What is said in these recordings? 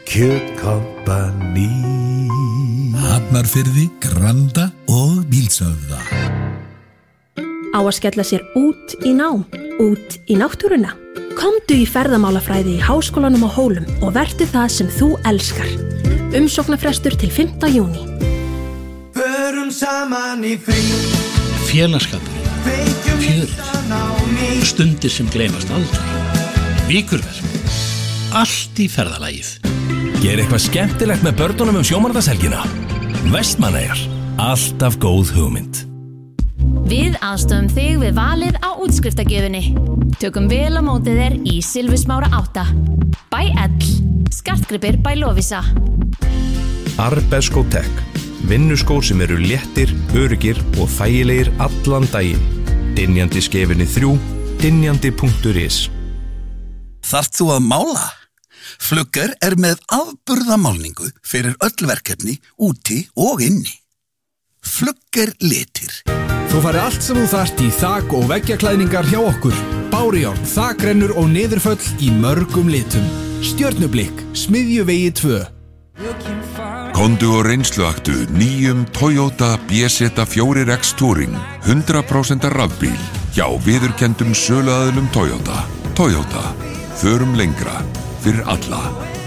Kjötkompani. Hafnarfirði, Granda og Bíldsöfða. Á að skella sér út í nám, út í náttúruna. Komdu í ferðamálafræði í Háskólanum á Hólum og vertu það sem þú elskar. Umsóknarfrestur til 5. júní. Förum saman í frí. Félagsskapur, fjörur, stundir sem gleymast aldrei, vikurverk, allt í ferðalagið. Ger eitthvað skemmtilegt með börnunum sjómannadagshelgina. Vestmannaeyjar, alltaf góð hugmynd. Við aðstofum þig við valið á útskriftargjöfinni. Tökum vel á mótið þér í Silfusmára 8. Bæ Ell, skartgripir bæ Lovisa. Arbesko Tech. Vinnuskór sem eru léttir, öruggir og þægilegir allan daginn. Dynjandi skefinni 3, dynjandi.is. Þarft þú að mála? Flugger með afburðamálningu fyrir öll verkefni úti og inni. Flugger litir. Þú færi allt sem þú þarft í þak- og veggjaklæðningar hjá okkur. Bárujárn, þakrennur og niðurföll í mörgum litum. Stjörnublikk, Smiðjuvegi 2. Komdu og reynsluaktu nýjum Toyota BZ4X Touring 100% rafbíl hjá viðurkenndum söluaðilum Toyota. Toyota, förum lengra fyrir alla.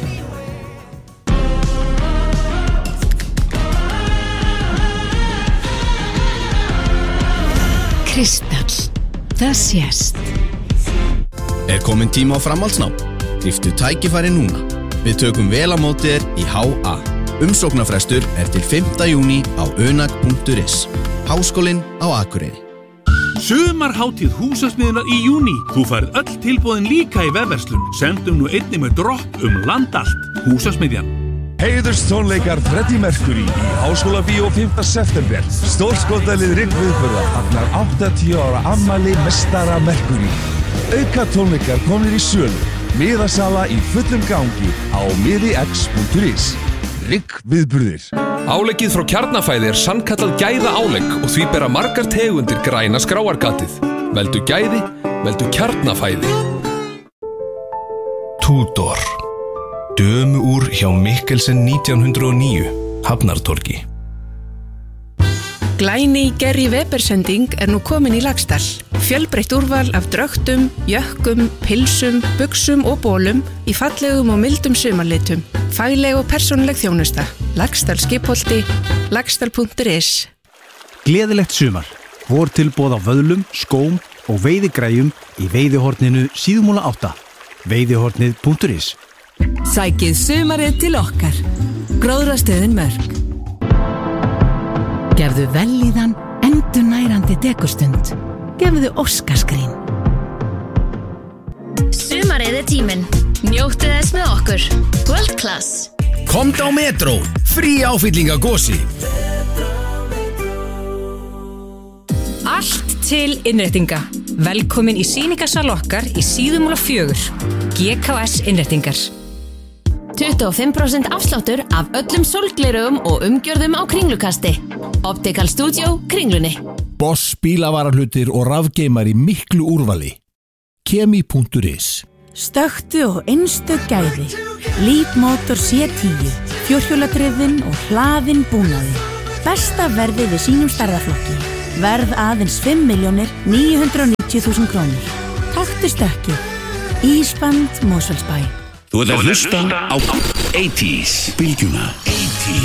Kristall, það sést. Kominn tíma á framhaldsnám? Gríptu tækifæri núna. Við tökum vel á móti þér í HA. Umsóknarfrestur til 5. júní á önag.is. Háskólinn á Akureyri. Sumarhátíð húsasmiðjunar í júní. Þú færð öll tilboðin líka í vefverslun. Sendum nú einnig með dropp land allt. Húsasmiðjan. Heiðurstónleikar Freddie Mercury í Háskólabíó 5. september. Stórskottalið Riggviðburða fagnar 80 ára afmæli meistara Mercury. Auka tónleikar komnir í sölu. Miðasala í fullum gangi á miðix.is. Riggviðburðir. Áleggið frá Kjarnafæði sannkallað gæða álegg og því bera margar tegundir græna skráargatið. Veldu gæði, veldu Kjarnafæði. Tudor. Dömuúr hjá Mikkelsen 1909, Hafnartorgi. Glæný Gerry Weber-sending nú komin í Laxdal. Fjölbreytt úrval af drögtum, jökkum, pilsum, buxum og bólum í fallegum og mildum sumarlitum. Fagleg og persónuleg þjónusta. Laxdal Skipholti, laxdal.is. Gleðilegt sumar. Vortilboð á vöðlum, skóm og veiðigræjum í veiðihorninu Síðumúla 8. Veiðihornið.is. Sækið sumarið til okkar. Gróðrastöðin Mörk. Gefðu vellíðan endurnærandi dekustund. Gefðu Óskarsgrín. Sumarið tíminn. Njóttu þess með okkur. World Class. Komdu á Metro. Frí áfylling af gosi. Allt til innréttinga. Velkomin í sýningarsal okkar í Síðumúla 4. GKS innréttingar. 25% afsláttur af öllum sólglerugum og umgjörðum á Kringlukasti. Optical Studio, Kringlunni. Boss bílavarahlutir og rafgeimar í miklu úrvali. Kemi.is. Stöktu og einstök gæði. Leap Motor C10, fjórhjóladrifin og hlaðin búnaði. Besta verðið við sínum stærðarflokki. Verð aðeins 5.990.000 krónur. Taktu stökki. Ísband Mosfellsbæ. Þú ert að hlusta á 80s Bylgjuna.